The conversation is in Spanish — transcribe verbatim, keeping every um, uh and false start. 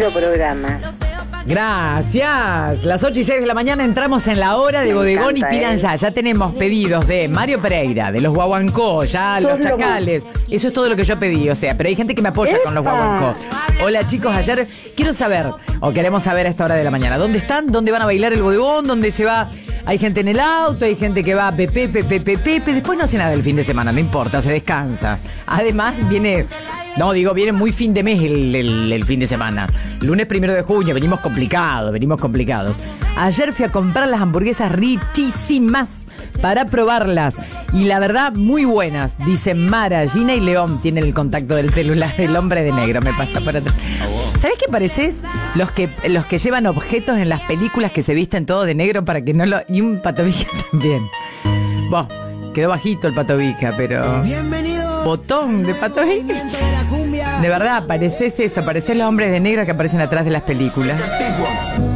lindo programa. Gracias. Las ocho y seis de la mañana entramos en la hora de Me Bodegón encanta, y pidan eh. ya. Ya tenemos pedidos de Mario Pereira, de los Guaguancó, ya los Sos lo Chacales. Eso es todo lo que yo pedí, o sea, pero hay gente que me apoya con los ¡Epa! Guaguancó. Hola chicos, ayer quiero saber, o queremos saber a esta hora de la mañana, ¿dónde están? ¿Dónde van a bailar el bodegón? ¿Dónde se va? Hay gente en el auto, hay gente que va pepe, pepe, pepe, pepe. Después no hace nada el fin de semana, no importa, se descansa. Además viene... No, digo, viene muy fin de mes el, el, el fin de semana. Lunes primero de junio, venimos complicados, venimos complicados. Ayer fui a comprar las hamburguesas richísimas para probarlas. Y la verdad, muy buenas. Dicen Mara, Gina y León tienen el contacto del celular. El hombre de negro me pasa por atrás. ¿Sabés qué pareces? Los que, los que llevan objetos en las películas que se visten todo de negro para que no lo... Y un patovija también. Bueno, quedó bajito el patovija, pero... Bienvenido. Botón de patovija. De verdad, pareces eso, pareces los hombres de negro que aparecen atrás de las películas.